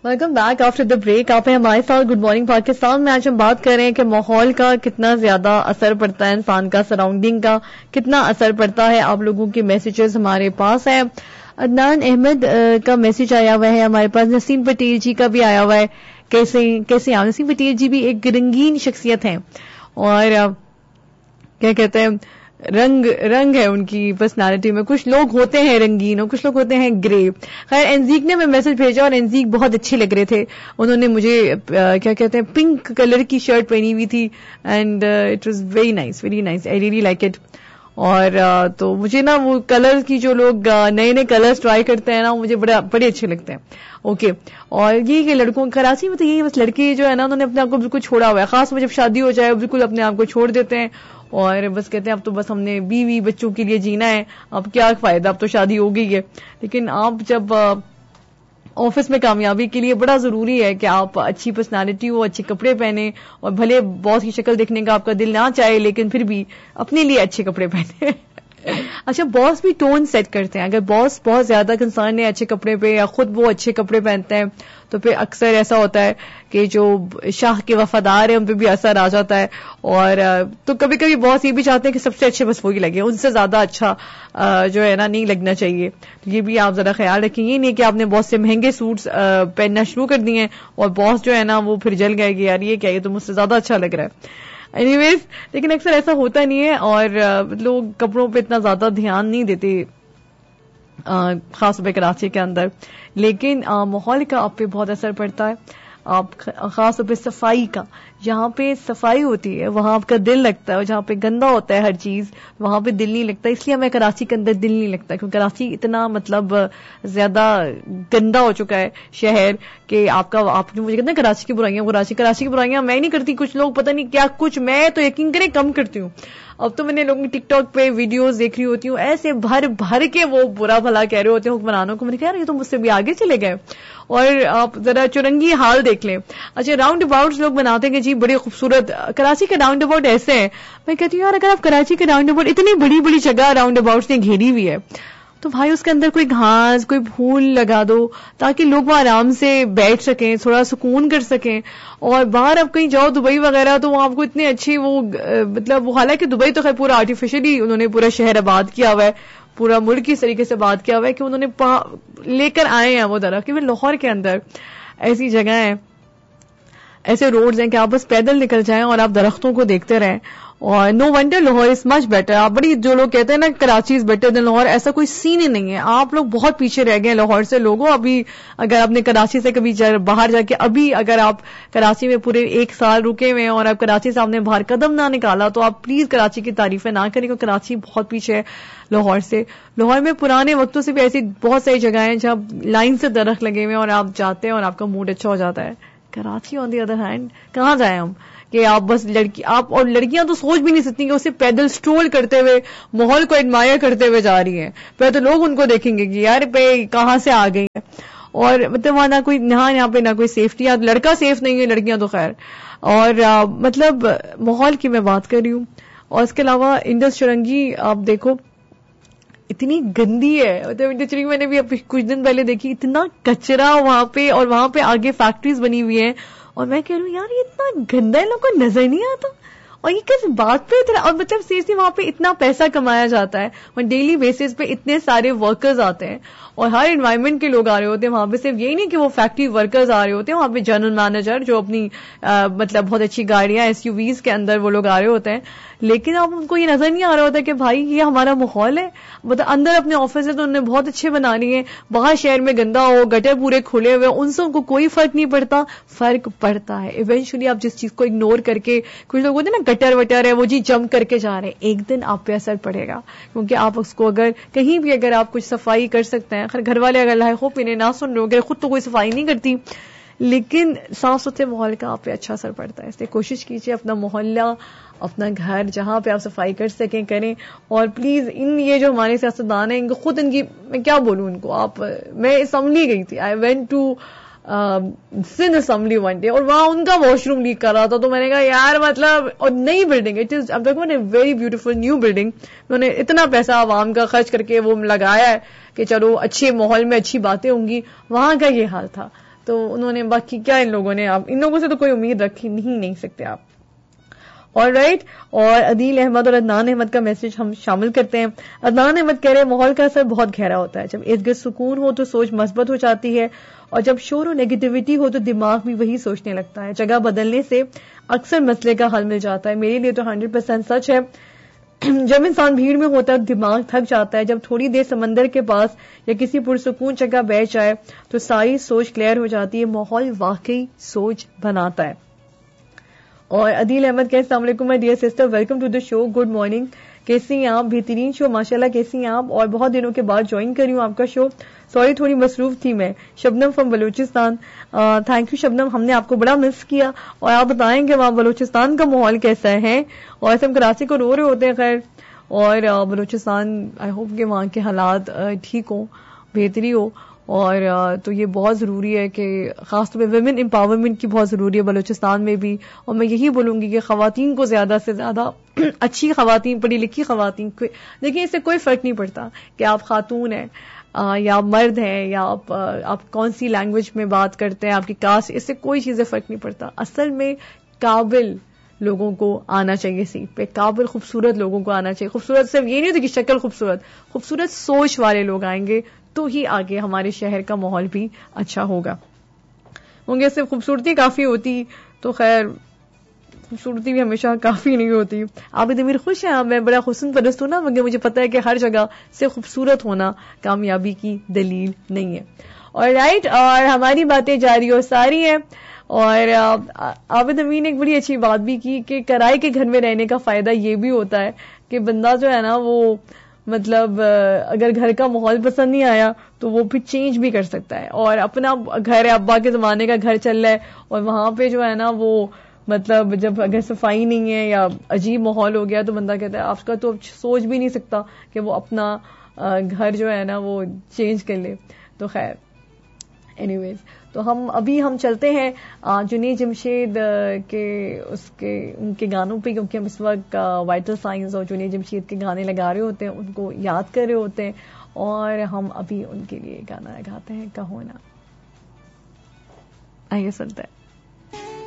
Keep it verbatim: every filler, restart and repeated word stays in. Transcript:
Welcome back after the break. آپ ہیں ہمارے ساتھ گڈ مارننگ پاکستان میں. آج ہم بات کر رہے ہیں کہ ماحول کا کتنا زیادہ اثر پڑتا ہے, انسان کا سراؤنڈنگ کا کتنا اثر پڑتا ہے. آپ لوگوں کے میسیجز ہمارے پاس ہیں. عدنان احمد کا میسج آیا ہوا ہے ہمارے پاس. نسیم پٹیل جی کا بھی آیا ہوا ہے. کیسے کیسے آ نسیم پٹیل جی بھی ایک رنگین شخصیت ہیں اور کیا کہتے ہیں رنگ رنگ ہے ان کی پرسنالٹی میں. کچھ لوگ ہوتے ہیں رنگین اور کچھ لوگ ہوتے ہیں گرے. خیر انزیک نے میں میسج بھیجا اور انزیک بہت اچھے لگ رہے تھے. انہوں نے مجھے کیا کہتے ہیں پنک کلر کی شرٹ پہنی ہوئی تھی and it was very nice very nice I really like it. اور تو مجھے نا وہ کلر کی جو لوگ نئے نئے کلرز ٹرائی کرتے ہیں نا مجھے بڑا بڑے اچھے لگتے ہیں. اوکے اور یہ کہ لڑکوں کراچی میں تو یہی بس لڑکے جو ہے نا انہوں نے اپنے آپ کو بالکل چھوڑا ہوا ہے. خاص میں جب شادی ہو جائے بالکل اپنے آپ کو چھوڑ دیتے ہیں اور بس کہتے ہیں اب تو بس ہم نے بیوی بچوں کے لیے جینا ہے. اب کیا فائدہ, اب تو شادی ہو گئی ہے. لیکن آپ جب آفس میں کامیابی کے لیے بڑا ضروری ہے کہ آپ اچھی پرسنالٹی ہو, اچھے کپڑے پہنے اور بھلے باس کی شکل دیکھنے کا آپ کا دل نہ چاہے لیکن پھر بھی اپنے لیے اچھے کپڑے پہنے. اچھا باس بھی ٹون سیٹ کرتے ہیں. اگر باس بہت زیادہ کنسرن ہے اچھے کپڑے پہ یا خود وہ اچھے کپڑے پہنتے ہیں تو پھر اکثر ایسا ہوتا ہے کہ جو شاہ کے وفادار ہیں ان پہ بھی اثر آ جاتا ہے. اور تو کبھی کبھی باس یہ بھی چاہتے ہیں کہ سب سے اچھے بس وہی لگے, ان سے زیادہ اچھا جو ہے نا نہیں لگنا چاہیے. تو یہ بھی آپ ذرا خیال رکھیں. یہ نہیں کہ آپ نے باس سے مہنگے سوٹس پہننا شروع کر دیے اور باس جو ہے نا وہ پھر جل گئے کہ یار یہ کیا, یہ تو مجھ سے زیادہ اچھا لگ رہا ہے. اینی ویز لیکن اکثر ایسا ہوتا نہیں ہے اور لوگ کپڑوں پہ اتنا زیادہ دھیان نہیں دیتے خاص طور پہ کراچی کے اندر. لیکن ماحول کا آپ پہ بہت اثر پڑتا ہے. آپ خاص طور پہ صفائی کا, جہاں پہ صفائی ہوتی ہے وہاں آپ کا دل لگتا ہے اور جہاں پہ گندا ہوتا ہے ہر چیز وہاں پہ دل نہیں لگتا. اس لیے ہمیں کراچی کے اندر دل نہیں لگتا کیونکہ کراچی اتنا مطلب زیادہ گندا ہو چکا ہے شہر کہ آپ کا آپ مجھے کہتے ہیں کراچی کی برائیاں کراچی کراچی کی برائیاں میں نہیں کرتی. کچھ لوگ پتہ نہیں کیا کچھ, میں تو یقین کریں کم کرتی ہوں. اب تو میں نے لوگوں کی ٹک ٹاک پہ ویڈیوز دیکھ رہی ہوتی ہوں ایسے بھر بھر کے وہ برا بھلا کہہ رہے ہوتے ہیں حکمرانوں کو. میں نے کہا یہ تو مجھ سے بھی آگے چلے گئے. اور آپ ذرا چورنگی حال دیکھ لیں. اچھا راؤنڈ اباؤٹس لوگ بناتے ہیں کہ جی بڑے خوبصورت کراچی کے راؤنڈ اباؤٹ ایسے ہیں. میں کہتی ہوں یار اگر آپ کراچی کے راؤنڈ اباؤٹ اتنی بڑی بڑی جگہ راؤنڈ اباؤٹس نے گھیری ہوئی ہے تو بھائی اس کے اندر کوئی گھاس کوئی پھول لگا دو تاکہ لوگ وہ آرام سے بیٹھ سکیں, تھوڑا سکون کر سکیں. اور باہر اب کہیں جاؤ دبئی وغیرہ تو وہاں آپ کو اتنے اچھی وہ مطلب حالانکہ دبئی تو خیر پورا آرٹیفیشلی انہوں نے پورا شہر آباد کیا ہوا ہے, پورا ملک اس طریقے سے بات کیا ہوا ہے کہ انہوں نے لے کر آئے ہیں وہ درخت. کہ لاہور کے اندر ایسی جگہ ہیں ایسے روڈز ہیں کہ آپ بس پیدل نکل جائیں اور آپ درختوں کو دیکھتے رہیں. اور نو ونڈر لاہور از مچ بیٹر. آپ بڑی جو لوگ کہتے ہیں نا Karachi is better than Lahore, ایسا کوئی سین ہی نہیں ہے. آپ لوگ بہت پیچھے رہ گئے لاہور سے. لوگوں ابھی اگر آپ نے کراچی سے کبھی باہر جا کے ابھی اگر آپ کراچی میں پورے ایک سال رکے ہوئے اور آپ کراچی سے آپ نے باہر قدم نہ نکالا تو آپ پلیز کراچی کی تعریفیں نہ کریں کیونکہ کراچی بہت پیچھے ہے لاہور سے. لاہور میں پرانے وقتوں سے بھی ایسی بہت ساری جگہیں ہیں جہاں لائن سے درخت لگے ہوئے اور آپ جاتے ہیں اور آپ کا موڈ اچھا ہو جاتا ہے. کراچی آن دی ادر ہینڈ کہاں جائیں ہم کہ آپ بس لڑکی آپ اور لڑکیاں تو سوچ بھی نہیں سکتی کہ اسے پیدل سٹرول کرتے ہوئے ماحول کو ایڈمائر کرتے ہوئے جا رہی ہیں. پہلے تو لوگ ان کو دیکھیں گے کہ یار پہ کہاں سے آ گئی ہیں. اور مطلب وہاں نہ کوئی یہاں یہاں پہ نہ کوئی سیفٹی, لڑکا سیف نہیں ہے لڑکیاں تو خیر. اور مطلب ماحول کی میں بات کر رہی ہوں. اور اس کے علاوہ انڈس چورنگی آپ دیکھو اتنی گندی ہے. مطلب انڈس چورنگی میں نے بھی کچھ دن پہلے دیکھی, اتنا کچرا وہاں پہ اور وہاں پہ آگے فیکٹریز بنی ہوئی ہیں اور میں کہہ رہی ہوں یار یہ اتنا گندا ہے لوگوں کو نظر نہیں آتا. اور یہ کس بات پہ اتنا, اور مطلب سیریسلی وہاں پہ اتنا پیسہ کمایا جاتا ہے اور ڈیلی بیسس پہ اتنے سارے ورکرز آتے ہیں اور ہر انوائرمنٹ کے لوگ آ رہے ہوتے ہیں وہاں پہ. صرف یہی نہیں کہ وہ فیکٹری ورکرز آ رہے ہوتے ہیں, وہاں پہ جنرل مینیجر جو اپنی مطلب بہت اچھی گاڑیاں ایس یو ویز کے اندر وہ لوگ آ رہے ہوتے ہیں. لیکن اب ان کو یہ نظر نہیں آ رہا ہوتا کہ بھائی یہ ہمارا ماحول ہے. مطلب اندر اپنے آفس ہے تو انہوں نے بہت اچھے بنا لیے ہیں, باہر شہر میں گندا ہو گٹر پورے کھلے ہوئے, ان سے ان کو کوئی فرق نہیں پڑتا. فرق پڑتا ہے ایونچولی آپ جس چیز کو اگنور کر کے, کچھ لوگ ہوتے ہیں نا گٹر وٹر ہے وہ جی جمپ کر کے جا رہے ہیں, ایک دن آپ پہ اثر پڑے گا کیونکہ آپ اس کو اگر کہیں بھی اگر آپ کچھ صفائی کر سکتے ہیں. گھر والے اگر لائے خوب انہیں نہ سن رہے ہو, خود تو کوئی صفائی نہیں کرتی لیکن صاف ستھرے ماحول کا آپ پہ اچھا اثر پڑتا ہے. اس لیے کوشش کیجیے اپنا محلہ اپنا گھر جہاں پہ آپ صفائی کر سکیں کریں. اور پلیز ان یہ جو ہمارے سیاستدان ہیں ان کو خود ان کی میں کیا بولوں ان کو, آپ میں اسمبلی گئی تھی, I went to Sindh assembly one day اور وہاں ان کا واش روم لیک کر رہا تھا. تو میں نے کہا یار مطلب, اور نئی building it is a very beautiful new building, انہوں نے اتنا پیسہ عوام کا خرچ کر کے وہ لگایا ہے کہ چلو اچھے ماحول میں اچھی باتیں ہوں گی, وہاں کا یہ حال تھا. تو انہوں نے باقی کیا ان لوگوں نے, آپ ان لوگوں سے تو کوئی امید رکھ ہی نہیں نہیں سکتے آپ. اور رائٹ, اور عدیل احمد اور عدنان احمد کا میسج ہم شامل کرتے ہیں. عدنان احمد کہہ رہے ہیں ماحول کا اثر بہت گہرا ہوتا ہے. جب ارد گرد سکون ہو تو سوچ مثبت ہو جاتی ہے, اور جب شور و نیگیٹیوٹی ہو تو دماغ بھی وہی سوچنے لگتا ہے. جگہ بدلنے سے اکثر مسئلے کا حل مل جاتا ہے. میرے لیے تو ہنڈریڈ پرسینٹ سچ ہے. جب انسان بھیڑ میں ہوتا ہے دماغ تھک جاتا ہے. جب تھوڑی دیر سمندر کے پاس یا کسی پرسکون جگہ بیٹھ جائے تو ساری سوچ کلیئر ہو جاتی ہے. ماحول واقعی سوچ بناتا ہے. اور عدیل احمد کہ السلام علیکم my dear sister, welcome to the show, good morning. کیسی ہیں آپ؟ بہترین شو ماشاءاللہ. کیسی ہیں آپ؟ اور بہت دنوں کے بعد جوائن کری ہوں آپ کا شو. سوری تھوڑی مصروف تھی میں. شبنم فرام بلوچستان. تھینک یو شبنم, ہم نے آپ کو بڑا مس کیا. اور آپ بتائیں کہ وہاں بلوچستان کا ماحول کیسا ہے؟ اور ایسے ہم کراچی کو رو رہے ہوتے ہیں خیر, اور بلوچستان آئی ہوپ کہ وہاں کے حالات ٹھیک ہوں, بہتری ہو. اور تو یہ بہت ضروری ہے کہ خاص طور پہ ویمن امپاورمنٹ کی بہت ضروری ہے بلوچستان میں بھی. اور میں یہی بولوں گی کہ خواتین کو زیادہ سے زیادہ اچھی خواتین, پڑھی لکھی خواتین, دیکھیں اس سے کوئی فرق نہیں پڑتا کہ آپ خاتون ہیں یا آپ مرد ہیں یا آپ آپ کون سی لینگویج میں بات کرتے ہیں, آپ کی کاسٹ, اس سے کوئی چیزیں فرق نہیں پڑتا. اصل میں قابل لوگوں کو آنا چاہیے سیٹ پہ, قابل خوبصورت لوگوں کو آنا چاہیے. خوبصورت صرف یہ نہیں ہوتی کہ شکل خوبصورت, خوبصورت سوچ والے لوگ آئیں گے تو ہی آگے ہمارے شہر کا ماحول بھی اچھا ہوگا. ہوں گے صرف خوبصورتی کافی ہوتی تو خیر خوبصورتی بھی ہمیشہ کافی نہیں ہوتی. عابد امیر خوش ہیں, میں بڑا حسن پرست ہوں نا, مگر مجھے پتا ہے کہ ہر جگہ سے خوبصورت ہونا کامیابی کی دلیل نہیں ہے. اور رائٹ, اور ہماری باتیں جاری اور ساری ہیں. اور عابد امین نے ایک بڑی اچھی بات بھی کی کہ کرائے کے گھر میں رہنے کا فائدہ یہ بھی ہوتا ہے کہ بندہ جو ہے نا وہ مطلب اگر گھر کا ماحول پسند نہیں آیا تو وہ پھر چینج بھی کر سکتا ہے. اور اپنا گھر ہے, ابا کے زمانے کا گھر چل رہا ہے, اور وہاں پہ جو ہے نا وہ مطلب جب اگر صفائی نہیں ہے یا عجیب ماحول ہو گیا تو بندہ کہتا ہے آپ کا تو سوچ بھی نہیں سکتا کہ وہ اپنا گھر جو ہے نا وہ چینج کر لے. تو خیر اینی ویز, تو ہم ابھی ہم چلتے ہیں جنید جمشید کے اس کے ان کے گانوں پہ, کیونکہ ہم اس وقت وائٹل سائنس اور جنید جمشید کے گانے لگا رہے ہوتے ہیں, ان کو یاد کر رہے ہوتے ہیں, اور ہم ابھی ان کے لیے گانا گاتے ہیں کہو نا. آئیے سنتے ہیں.